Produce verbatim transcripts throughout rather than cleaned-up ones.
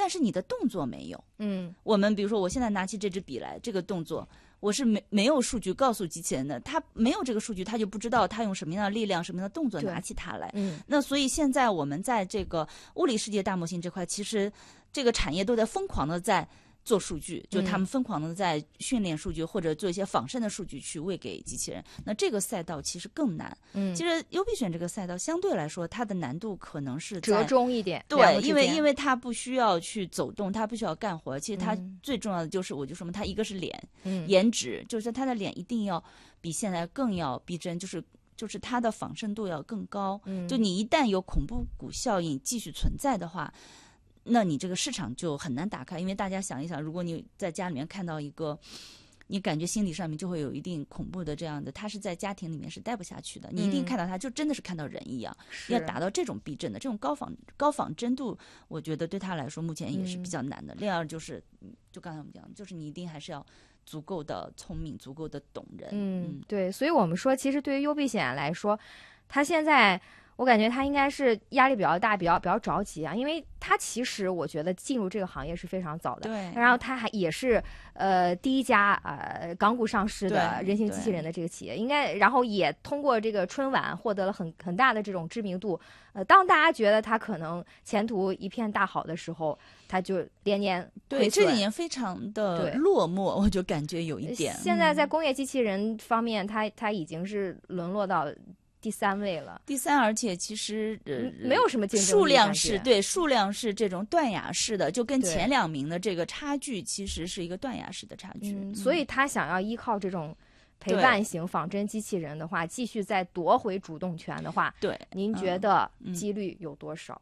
但是你的动作没有。 嗯， 我们比如说我现在拿起这支笔来，这个动作我是没没有数据告诉机器人的，它没有这个数据，它就不知道它用什么样的力量、什么样的动作拿起它来。 嗯， 那所以现在我们在这个物理世界大模型这块，其实这个产业都在疯狂的在做数据，就他们疯狂的在训练数据，或者做一些仿生的数据去喂给机器人。那这个赛道其实更难。 嗯， 其实优必选这个赛道相对来说，它的难度可能是折中一点。 对，因为因为它不需要去走动，它不需要干活。其实它最重要的就是，我就说嘛，它一个是脸， 嗯， 颜值，就是它的脸一定要比现在更要逼真，就是就是它的仿生度要更高。 嗯， 就你一旦有恐怖谷效应继续存在的话，那你这个市场就很难打开。因为大家想一想，如果你在家里面看到一个，你感觉心理上面就会有一定恐怖的这样的，他是在家庭里面是待不下去的。你一定看到他就真的是看到人一样， 嗯、 要达到这种逼真的这种高仿高仿真度，我觉得对他来说目前也是比较难的。嗯、另外就是，就刚才我们讲，就是你一定还是要足够的聪明，足够的懂人。 嗯， 嗯对，所以我们说，其实对于优必险来说，他现在。我感觉他应该是压力比较大，比较比较着急啊，因为他其实我觉得进入这个行业是非常早的， 对。 然后他还也是呃第一家呃港股上市的人形机器人的这个企业，应该然后也通过这个春晚获得了很很大的这种知名度。呃，当大家觉得他可能前途一片大好的时候，他就连年对这几年非常的落寞，我就感觉有一点。 现在在工业机器人方面，他他已经是沦落到第三位了， 第三，而且其实呃没有什么竞争力， 数量是对数量是这种断崖式的，就跟前两名的这个差距其实是一个断崖式的差距。 嗯、所以他想要依靠这种陪伴型仿真机器人的话，继续再夺回主动权的话， 对， 您觉得几率有多少？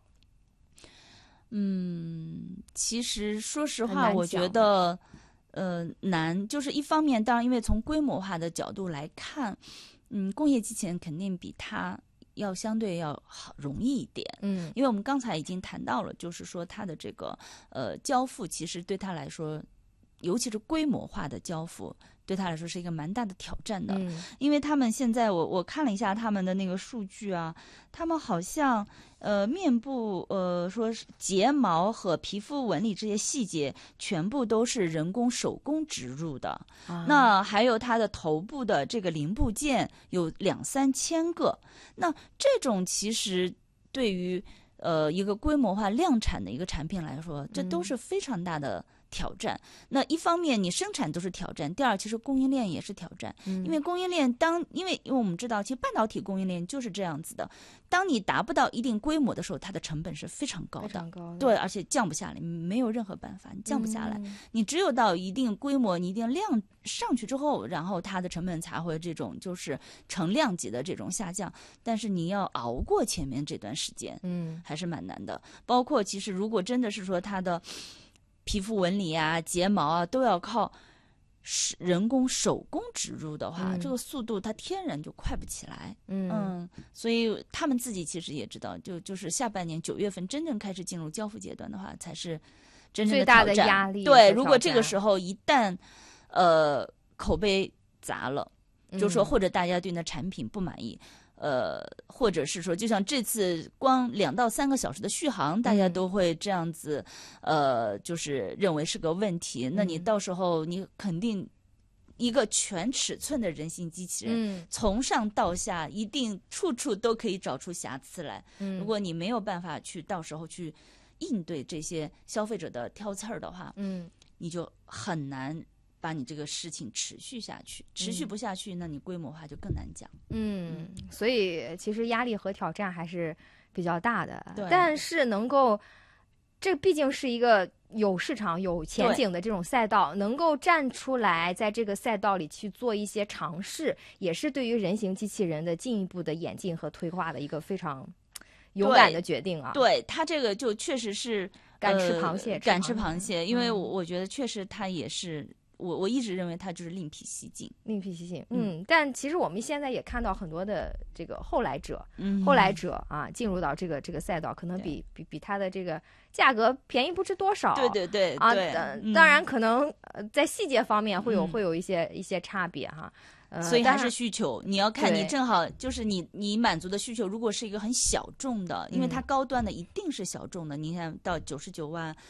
嗯，其实说实话，我觉得呃难，就是一方面，当然因为从规模化的角度来看。嗯，工业机器人肯定比它要相对要好容易一点。 嗯， 因为我们刚才已经谈到了，就是说它的这个呃交付，其实对它来说，尤其是规模化的交付，对他来说是一个蛮大的挑战的。 嗯、 因为他们现在我我看了一下他们的那个数据啊，他们好像呃面部呃说是睫毛和皮肤纹理这些细节全部都是人工手工植入的。 啊、 那还有它的头部的这个零部件有两三千个。那这种其实对于呃一个规模化量产的一个产品来说，这都是非常大的挑战。嗯、那一方面你生产都是挑战，第二其实供应链也是挑战。 嗯、 因为供应链当因为因为我们知道其实半导体供应链就是这样子的，当你达不到一定规模的时候，它的成本是非常高的， 非常高的， 对，而且降不下来，没有任何办法，你降不下来。 嗯、 你只有到一定规模你一定量上去之后，然后它的成本才会这种就是成量级的这种下降。但是你要熬过前面这段时间， 嗯， 还是蛮难的。包括其实如果真的是说它的皮肤纹理啊、睫毛啊都要靠人工手工植入的话， 嗯、 这个速度它天然就快不起来。 嗯, 嗯，所以他们自己其实也知道，就就是下半年九月份真正开始进入交付阶段的话，才是真正的最大的压力。 对，如果这个时候一旦呃口碑砸了，就说或者大家对那产品不满意。呃，或者是说，就像这次光两到三个小时的续航，大家都会这样子，呃，就是认为是个问题。那你到时候你肯定一个全尺寸的人形机器人， 嗯， 从上到下一定处处都可以找出瑕疵来。 嗯， 如果你没有办法去到时候去应对这些消费者的挑刺儿的话， 嗯， 你就很难把你这个事情持续下去，持续不下去，嗯、那你规模化就更难讲。 嗯，所以其实压力和挑战还是比较大的。 对， 但是能够，这毕竟是一个有市场、有前景的这种赛道，能够站出来，在这个赛道里去做一些尝试，也是对于人形机器人的进一步的演进和推化的一个非常勇敢的决定啊。 对，他这个就确实是敢吃螃蟹， 呃、敢吃螃蟹， 嗯、 因为我我觉得确实他也是。我我一直认为它就是另辟蹊径， 另辟蹊径。嗯，但其实我们现在也看到很多的这个后来者， 嗯， 后来者啊，进入到这个这个赛道，可能比比比它的这个价格便宜不知多少。 对对对啊， 对嗯、当然可能呃在细节方面会有、 嗯、 会有一些一些差别哈。呃、 所以还是需求，你要看你正好就是你你满足的需求，如果是一个很小众的，因为它高端的一定是小众的，你看到九十九万